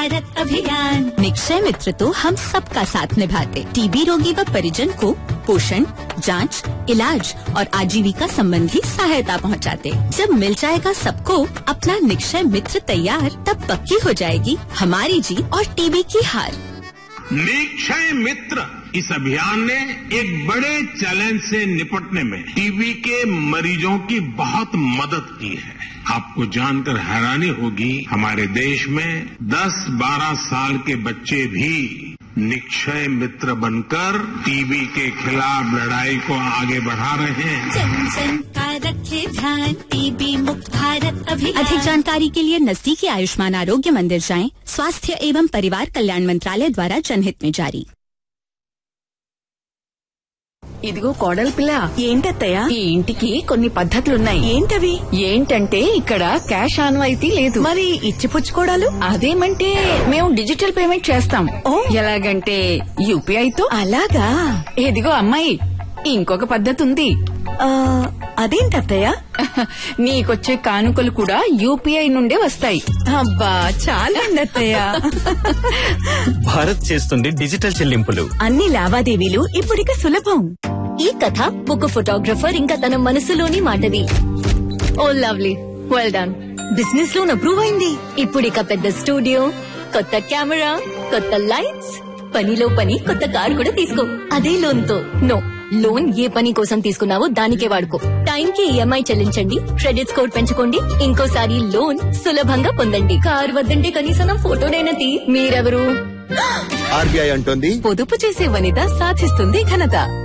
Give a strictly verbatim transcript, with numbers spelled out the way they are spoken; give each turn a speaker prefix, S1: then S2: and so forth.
S1: भारत अभियान। निक्षय मित्र तो हम सबका साथ निभाते, टीबी रोगी व परिजन को पोषण, जांच, इलाज और आजीविका संबंधी सहायता पहुंचाते। जब मिल जाएगा सबको अपना निक्षय मित्र तैयार, तब पक्की हो जाएगी हमारी जीत और टीबी की हार।
S2: निक्षय मित्र इस अभियान ने एक बड़े चैलेंज से निपटने में टीबी के मरीजों की बहुत मदद की है। आपको जानकर हैरानी होगी, हमारे देश में दस बारह साल के बच्चे भी निक्षय मित्र बनकर टीबी के खिलाफ लड़ाई को आगे बढ़ा रहे हैं।
S1: जन जन का रखे ध्यान, टीबी मुक्त भारत अभियान। अधिक जानकारी के लिए नजदीकी आयुष्मान आरोग्य मंदिर जाएं। स्वास्थ्य एवं परिवार कल्याण मंत्रालय द्वारा जनहित में जारी।
S3: ఇదిగో కోడలి పిల్ల, ఏంటత్తయ్య ఈ ఇంటికి కొన్ని పద్ధతులున్నాయి. ఏంటవి? ఏంటంటే ఇక్కడ క్యాష్ ఆన్వాయితీ లేదు. మరి ఇచ్చిపుచ్చుకోడాలు? అదేమంటే మేము డిజిటల్ పేమెంట్ చేస్తాం. ఓ ఎలాగంటే యూపీఐతో. అలాగా? ఇదిగో అమ్మాయి, ఇంకొక పద్ధతి ఉంది. అదేంటత్తయ్య? నీకొచ్చే కానుకలు కూడా యూపీఐ నుండే వస్తాయి. అబ్బా చాలండి అత్తయ్య.
S4: భారత్ చేస్తుంది డిజిటల్ చెల్లింపులు.
S3: అన్ని లావాదేవీలు ఇప్పుడిక సులభం.
S5: ఈ కథ ఒక ఫోటోగ్రఫర్ ఇంకా తన మనసులోని మాటది. Oh lovely, well done. Business loan approve అయింది. ఇప్పుడిక పెద్ద స్టూడియో, కొత్త కెమెరా, కొత్త లైట్స్, పనిలో పని కొత్త కార్ కూడా తీసుకో. అదే లోన్ తో. నో, లోన్ ఏ పని కోసం తీసుకున్నావో దానికే వాడుకో. టైం కి ఈఎంఐ చెల్లించండి, క్రెడిట్ స్కోర్ పెంచుకోండి, ఇంకోసారి లోన్ సులభంగా పొందండి. కార్ వద్దంటే కనీసం ఫోటోనైనా తీ. మీరెవరు?
S6: ఆర్బీఐ అంటోంది,
S3: పొదుపు చేసే వనిత సాధిస్తుంది ఘనత.